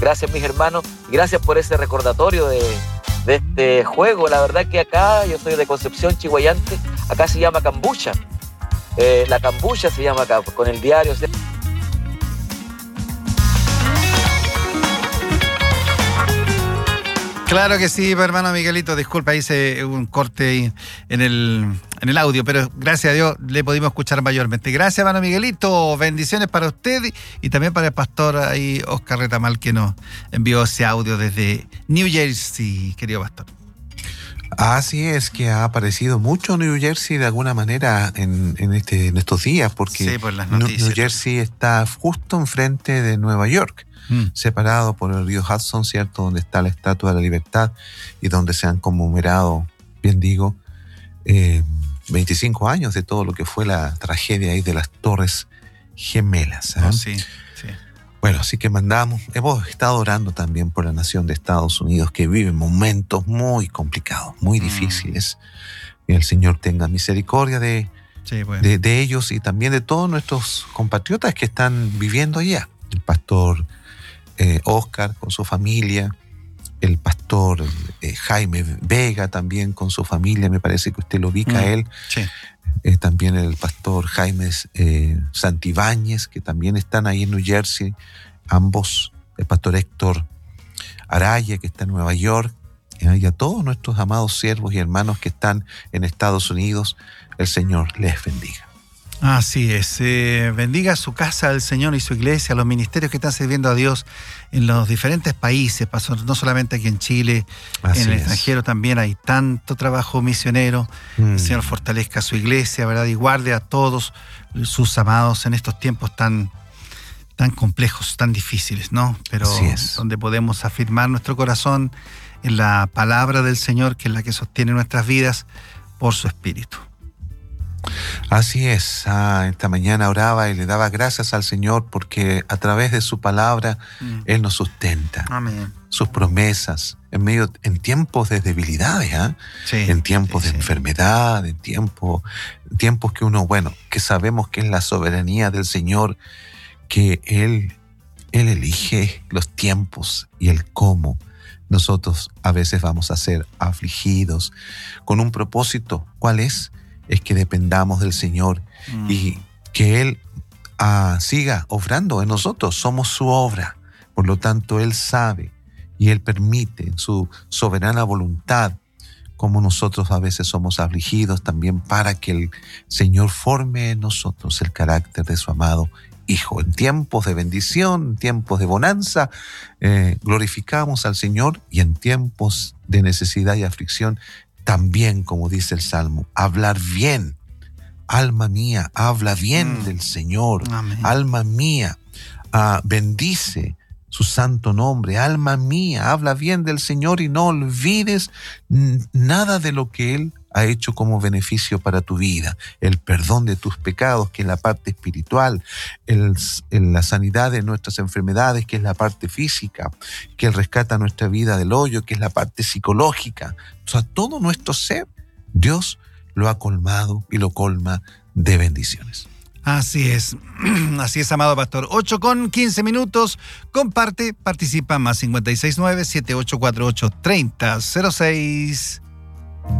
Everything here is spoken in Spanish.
Gracias, mis hermanos. Gracias por ese recordatorio de este juego. La verdad que acá, yo soy de Concepción, Chiguayante, acá se llama cambucha. La cambucha se llama acá, con el diario, ¿sí? Claro que sí, hermano Miguelito, disculpa, hice un corte ahí en el audio, pero gracias a Dios le pudimos escuchar mayormente. Gracias, hermano Miguelito, bendiciones para usted y también para el pastor ahí, Oscar Retamal, que nos envió ese audio desde New Jersey, querido pastor. Así es, que ha aparecido mucho New Jersey de alguna manera en estos días, porque sí, por las noticias. New Jersey está justo enfrente de Nueva York. Separado por el río Hudson, ¿cierto? Donde está la Estatua de la Libertad y donde se han conmemorado, bien digo, 25 años de todo lo que fue la tragedia ahí de las Torres Gemelas. Oh, sí, sí. Bueno, así que hemos estado orando también por la nación de Estados Unidos, que vive momentos muy complicados, muy difíciles. Y el Señor tenga misericordia de ellos y también de todos nuestros compatriotas que están viviendo allá. El pastor Oscar con su familia, el pastor Jaime Vega también con su familia, me parece que usted lo ubica a él. Sí. También el pastor Jaime Santibáñez, que también están ahí en New Jersey, ambos, el pastor Héctor Araya, que está en Nueva York, y a todos nuestros amados siervos y hermanos que están en Estados Unidos, el Señor les bendiga. Así es, bendiga su casa el Señor y su iglesia, los ministerios que están sirviendo a Dios en los diferentes países, no solamente aquí en Chile, en el extranjero también hay tanto trabajo misionero. El Señor fortalezca a su iglesia, ¿verdad? Y guarde a todos sus amados en estos tiempos tan complejos, tan difíciles, ¿no? Pero donde podemos afirmar nuestro corazón en la palabra del Señor, que es la que sostiene nuestras vidas por su Espíritu. Así es, esta mañana oraba y le daba gracias al Señor porque a través de su palabra Él nos sustenta. Amén. Sus promesas en tiempos de debilidades, en tiempos de enfermedad, en tiempos que que sabemos que es la soberanía del Señor, que Él elige los tiempos y el cómo. Nosotros a veces vamos a ser afligidos con un propósito. ¿Cuál es? Es que dependamos del Señor y que Él siga obrando en nosotros. Somos su obra. Por lo tanto, Él sabe y Él permite en su soberana voluntad como nosotros a veces somos afligidos también para que el Señor forme en nosotros el carácter de su amado Hijo. En tiempos de bendición, en tiempos de bonanza, glorificamos al Señor, y en tiempos de necesidad y aflicción también, como dice el Salmo, hablar bien. Alma mía, habla bien del Señor. Amén. Alma mía, bendice su santo nombre. Alma mía, habla bien del Señor y no olvides nada de lo que Él ha hecho como beneficio para tu vida. El perdón de tus pecados, que es la parte espiritual, la sanidad de nuestras enfermedades, que es la parte física, que Él rescata nuestra vida del hoyo, que es la parte psicológica. O sea, todo nuestro ser, Dios lo ha colmado y lo colma de bendiciones. Así es, amado pastor. 8:15. Comparte, participa, más 569-7848-3006.